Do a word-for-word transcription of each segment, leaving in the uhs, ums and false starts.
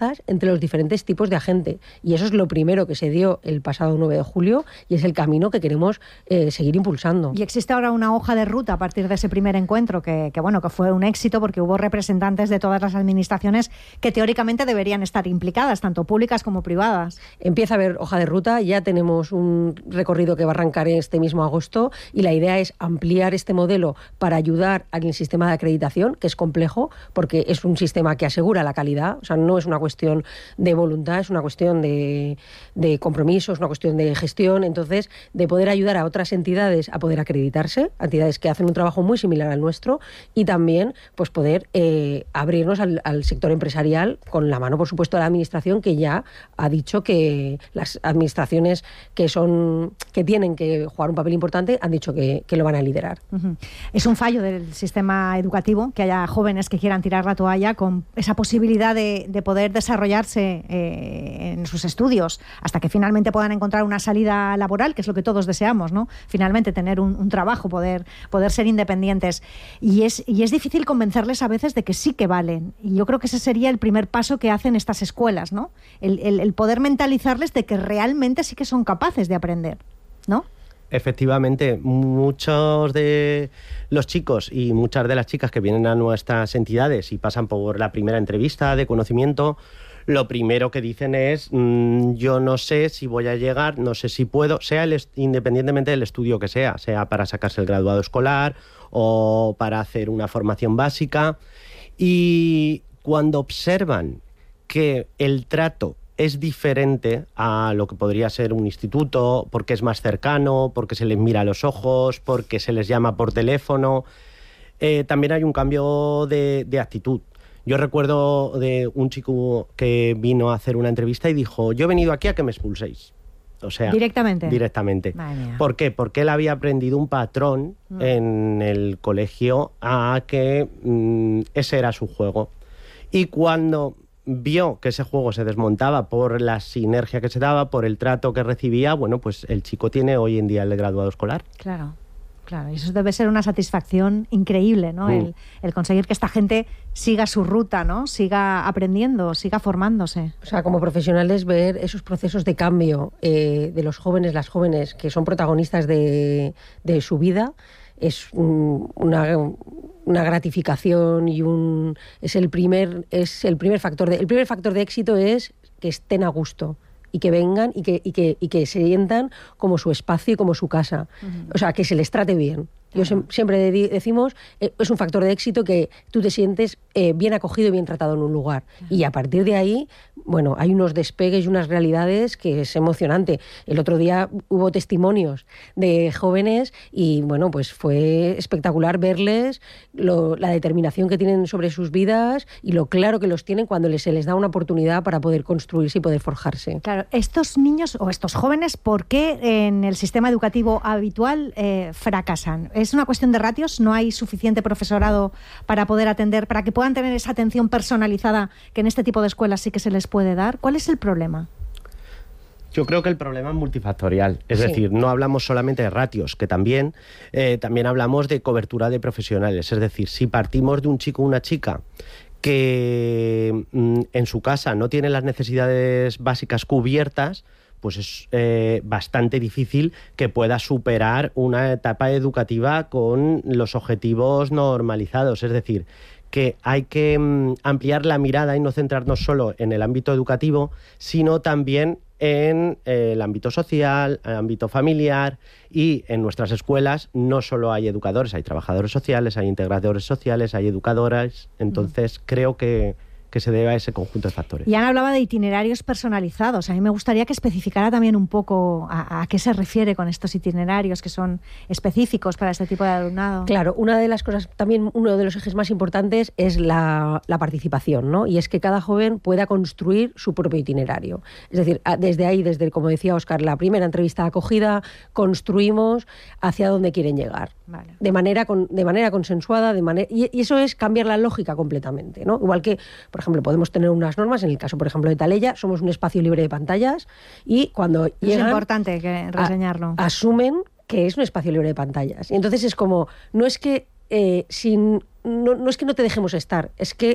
bazas entre los diferentes tipos de agente. Y eso es lo primero que se dio el pasado nueve de julio y es el camino que queremos eh, seguir impulsando. Y existe ahora una hoja de ruta a partir de ese primer encuentro que, que, bueno, que fue un éxito porque hubo representantes de todas las administraciones que teóricamente deberían estar implicadas, tanto públicas como privadas. Empieza a haber hoja de ruta, ya tenemos un recorrido que va a arrancar este mismo agosto y la idea es ampliar este modelo para ayudar al sistema de acreditación, que es complejo porque es un sistema que asegura la calidad, o sea, no es una cuestión de voluntad, es una cuestión de, de compromiso, es una cuestión de gestión, entonces de poder ayudar a otras entidades a poder acreditarse, entidades que hacen un trabajo muy similar al nuestro y también pues poder eh, abrirnos al, al sector empresarial con la mano, por supuesto, de la administración, que ya ha dicho que las administraciones que son que tienen que jugar un papel importante han dicho que, que lo van a liderar. Uh-huh. Es un fallo del sistema educativo que haya jóvenes que quieran tirar la toalla con esa posibilidad de, de poder desarrollarse eh, en sus estudios hasta que finalmente puedan encontrar una salida laboral, que es lo que todos deseamos, ¿no? Finalmente tener un, un trabajo, poder, poder ser independientes. Y es, y es difícil convencerles a veces de que sí que valen. Y yo creo que ese sería el primer paso que hacen estas escuelas, ¿no? El, el, el poder mentalizarles de que realmente sí que son capaces de aprender, ¿no? Efectivamente, muchos de los chicos y muchas de las chicas que vienen a nuestras entidades y pasan por la primera entrevista de conocimiento, lo primero que dicen es mmm, yo no sé si voy a llegar, no sé si puedo, sea el est- independientemente del estudio que sea, sea para sacarse el graduado escolar o para hacer una formación básica. Y cuando observan que el trato es diferente a lo que podría ser un instituto, porque es más cercano, porque se les mira a los ojos, porque se les llama por teléfono, eh, también hay un cambio de, de actitud. Yo recuerdo de un chico que vino a hacer una entrevista y dijo, yo he venido aquí a que me expulséis. O sea, directamente. Directamente. ¿Por qué? Porque él había aprendido un patrón mm. en el colegio a que mmm, ese era su juego. Y cuando vio que ese juego se desmontaba por la sinergia que se daba, por el trato que recibía, bueno, pues el chico tiene hoy en día el graduado escolar. Claro. Claro, y eso debe ser una satisfacción increíble, ¿no? Mm. El, el conseguir que esta gente siga su ruta, ¿no? Siga aprendiendo, siga formándose. O sea, como profesionales, ver esos procesos de cambio eh, de los jóvenes, las jóvenes que son protagonistas de, de su vida, es un, una, una gratificación y un es el primer es el primer factor de el primer factor de éxito es que estén a gusto y que vengan y que, y que, y que se sientan como su espacio y como su casa. Uh-huh. O sea, que se les trate bien. Yo uh-huh. siempre de- decimos, eh, es un factor de éxito que tú te sientes eh, bien acogido y bien tratado en un lugar. Uh-huh. Y a partir de ahí, bueno, hay unos despegues y unas realidades que es emocionante. El otro día hubo testimonios de jóvenes y, bueno, pues fue espectacular verles lo, la determinación que tienen sobre sus vidas y lo claro que los tienen cuando les, se les da una oportunidad para poder construirse y poder forjarse. Claro, estos niños o estos jóvenes, ¿por qué en el sistema educativo habitual eh, fracasan? ¿Es una cuestión de ratios? ¿No hay suficiente profesorado para poder atender, para que puedan tener esa atención personalizada que en este tipo de escuelas sí que se les puede dar? ¿Cuál es el problema? Yo creo que el problema es multifactorial, es sí. decir, no hablamos solamente de ratios, que también, eh, también hablamos de cobertura de profesionales, es decir, si partimos de un chico o una chica que mm, en su casa no tiene las necesidades básicas cubiertas, pues es eh, bastante difícil que pueda superar una etapa educativa con los objetivos normalizados. Es decir, que hay que mm, ampliar la mirada y no centrarnos solo en el ámbito educativo, sino también en eh, el ámbito social, el ámbito familiar, y en nuestras escuelas no solo hay educadores, hay trabajadores sociales, hay integradores sociales, hay educadoras. Entonces mm. creo que que se debe a ese conjunto de factores. Y Ana hablaba de itinerarios personalizados. A mí me gustaría que especificara también un poco a, a qué se refiere con estos itinerarios que son específicos para este tipo de alumnado. Claro, una de las cosas, también uno de los ejes más importantes es la, la participación, ¿no? Y es que cada joven pueda construir su propio itinerario. Es decir, desde ahí, desde, como decía Óscar, la primera entrevista de acogida, construimos hacia dónde quieren llegar. Vale. De manera, con, de manera consensuada, de manera, y, y eso es cambiar la lógica completamente, ¿no? Igual que, por ejemplo, podemos tener unas normas, en el caso, por ejemplo, de Taleya, somos un espacio libre de pantallas y cuando es llegan... Es importante que reseñarlo. A, asumen que es un espacio libre de pantallas. Y entonces es como, no es que, eh, sin, no, no es que no te dejemos estar, es que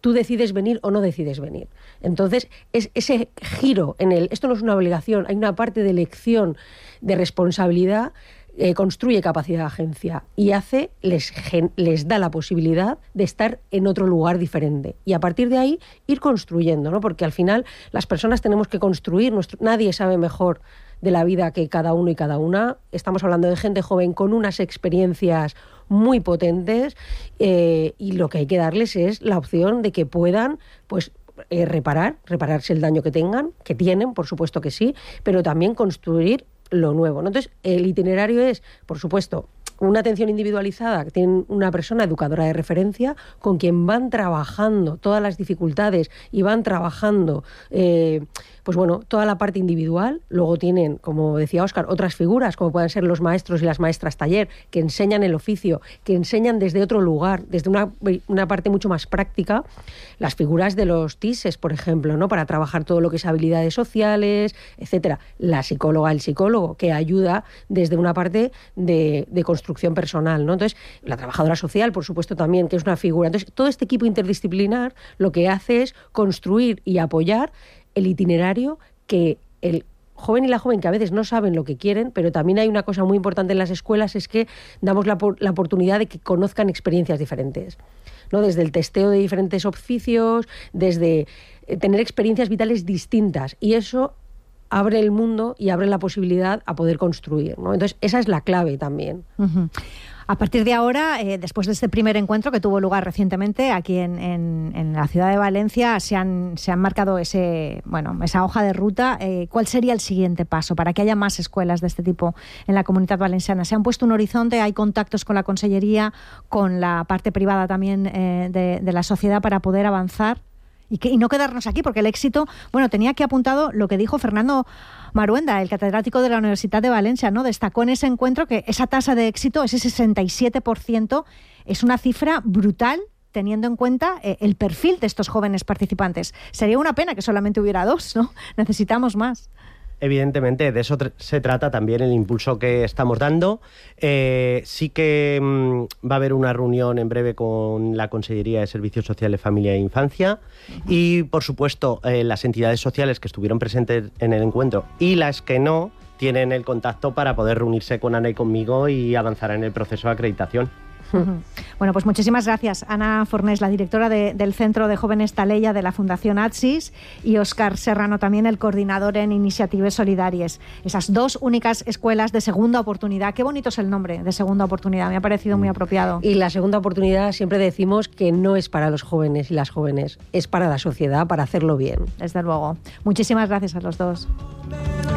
tú decides venir o no decides venir. Entonces, es ese giro en el, esto no es una obligación, hay una parte de elección, de responsabilidad, eh, construye capacidad de agencia y hace, les, gen, les da la posibilidad de estar en otro lugar diferente. Y a partir de ahí, ir construyendo, ¿no? Porque al final las personas tenemos que construir, nuestro, nadie sabe mejor de la vida que cada uno y cada una. Estamos hablando de gente joven con unas experiencias muy potentes eh, y lo que hay que darles es la opción de que puedan, pues, eh, reparar, repararse el daño que tengan, que tienen, por supuesto que sí, pero también construir lo nuevo, ¿no? Entonces, el itinerario es, por supuesto, una atención individualizada, que tiene una persona educadora de referencia con quien van trabajando todas las dificultades y van trabajando eh, pues bueno, toda la parte individual. Luego tienen, como decía Óscar, otras figuras, como pueden ser los maestros y las maestras taller, que enseñan el oficio, que enseñan desde otro lugar, desde una, una parte mucho más práctica, las figuras de los TISES, por ejemplo, ¿no? Para trabajar todo lo que es habilidades sociales, etcétera. La psicóloga, el psicólogo, que ayuda desde una parte de, de construcción personal, ¿no? Entonces, la trabajadora social, por supuesto, también, que es una figura. Entonces, todo este equipo interdisciplinar lo que hace es construir y apoyar el itinerario que el joven y la joven, que a veces no saben lo que quieren, pero también hay una cosa muy importante en las escuelas, es que damos la, la oportunidad de que conozcan experiencias diferentes, ¿no? Desde el testeo de diferentes oficios, desde eh, tener experiencias vitales distintas, y eso abre el mundo y abre la posibilidad a poder construir, ¿no? Entonces, esa es la clave también. Uh-huh. A partir de ahora, eh, después de este primer encuentro que tuvo lugar recientemente aquí en, en, en la ciudad de Valencia, se han, se han marcado ese, bueno, esa hoja de ruta. Eh, ¿Cuál sería el siguiente paso para que haya más escuelas de este tipo en la Comunitat Valenciana? ¿Se han puesto un horizonte? ¿Hay contactos con la Consellería, con la parte privada también eh, de, de la sociedad para poder avanzar? Y, que, y no quedarnos aquí, porque el éxito, bueno, tenía aquí apuntado lo que dijo Fernando Maruenda, el catedrático de la Universidad de Valencia, ¿no? Destacó en ese encuentro que esa tasa de éxito, ese sesenta y siete por ciento, es una cifra brutal, teniendo en cuenta eh, el perfil de estos jóvenes participantes. Sería una pena que solamente hubiera dos, ¿no? Necesitamos más. Evidentemente, de eso tr- se trata también el impulso que estamos dando. Eh, sí que mmm, va a haber una reunión en breve con la Consellería de Servicios Sociales, Familia e Infancia y, por supuesto, eh, las entidades sociales que estuvieron presentes en el encuentro y las que no tienen el contacto para poder reunirse con Ana y conmigo y avanzar en el proceso de acreditación. Uh-huh. Bueno, pues muchísimas gracias. Ana Fornés, la directora de, del Centro de Jóvenes Taleya de la Fundación ATSIS, y Óscar Serrano, también el coordinador en Iniciativas Solidarias. Esas dos únicas escuelas de segunda oportunidad. Qué bonito es el nombre, de segunda oportunidad. Me ha parecido muy apropiado. Y la segunda oportunidad siempre decimos que no es para los jóvenes y las jóvenes, es para la sociedad, para hacerlo bien. Desde luego. Muchísimas gracias a los dos.